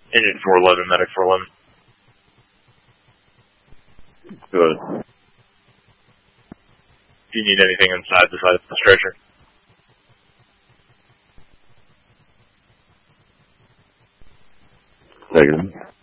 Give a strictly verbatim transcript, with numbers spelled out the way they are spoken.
Engine four eleven, medic four eleven. Good. Do you need anything inside the side of the stretcher? Negative.